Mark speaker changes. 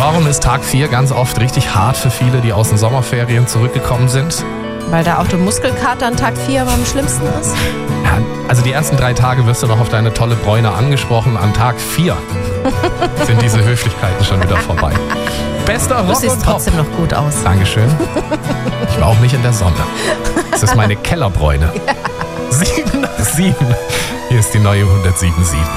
Speaker 1: warum ist Tag 4 ganz oft richtig hart für viele, die aus den Sommerferien zurückgekommen sind?
Speaker 2: Weil der Muskelkater an Tag 4 am schlimmsten ist?
Speaker 1: Ja, also die ersten 3 Tage wirst du noch auf deine tolle Bräune angesprochen. An Tag 4 sind diese Höflichkeiten schon wieder vorbei. Bester Rock
Speaker 2: Du siehst
Speaker 1: und Pop.
Speaker 2: trotzdem noch gut aus.
Speaker 1: Dankeschön. Ich war auch nicht in der Sonne. Das ist meine Kellerbräune. 7 nach 7. Hier ist die neue 107.7.